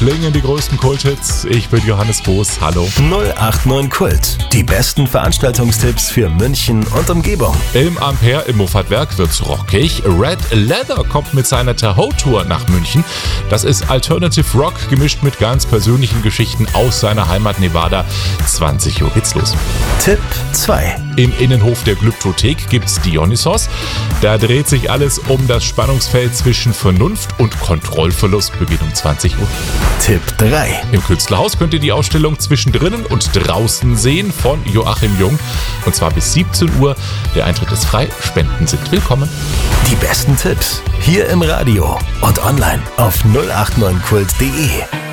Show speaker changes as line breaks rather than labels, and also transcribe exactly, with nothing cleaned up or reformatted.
klingen die größten Kulthits. Ich bin Johannes Boos, hallo.
null acht neun Kult, die besten Veranstaltungstipps für München und Umgebung.
Im Ampere im Moffatwerk wird's rockig. Red Leather kommt mit seiner Tahoe-Tour nach München. Das ist Alternative Rock gemischt mit ganz persönlichen Geschichten aus seiner Heimat Nevada. zwanzig Uhr geht's los.
Tipp zwei.
Im Innenhof der Glyptothek gibt's Dionysos. Da dreht sich alles um das Spannungsfeld zwischen Vernunft und Kontrollverlust. Beginnt um zwanzig Uhr.
Tipp drei.
Im Künstlerhaus könnt ihr die Ausstellung Zwischendrinnen und Draußen sehen von Joachim Jung. Und zwar bis siebzehn Uhr. Der Eintritt ist frei. Spenden sind willkommen.
Die besten Tipps hier im Radio und online auf null acht neun kult punkt de.